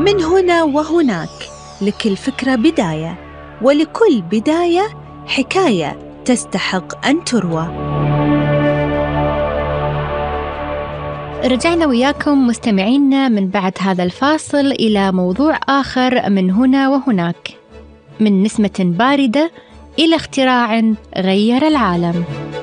من هنا وهناك، لكل فكرة بداية، ولكل بداية حكاية تستحق أن تروى. رجعنا وياكم مستمعينا من بعد هذا الفاصل إلى موضوع آخر من هنا وهناك، من نسمة باردة إلى اختراع غير العالم.